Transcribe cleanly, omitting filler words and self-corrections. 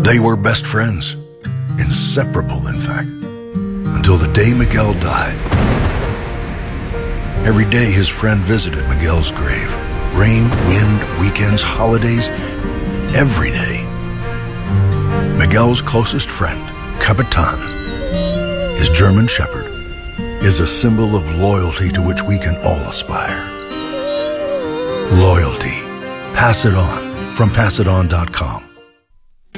They were best friends, inseparable in fact, until the day Miguel died. Every day his friend visited Miguel's grave. Rain, wind, weekends, holidays, every day. Miguel's closest friend, Capitan, his German Shepherd, is a symbol of loyalty to which we can all aspire. Loyalty. Pass it on from passiton.com.